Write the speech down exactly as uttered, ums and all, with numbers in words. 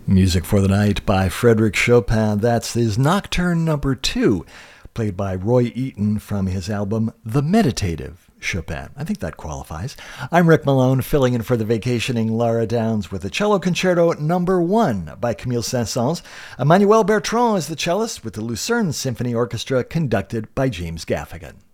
Music for the Night by Frédéric Chopin. That's his Nocturne number two, played by Roy Eaton from his album The Meditative Chopin. I think that qualifies. I'm Rick Malone, filling in for the vacationing Laura Downs with the Cello Concerto number one by Camille Saint-Saëns. Emmanuel Bertrand is the cellist with the Lucerne Symphony Orchestra, conducted by James Gaffigan.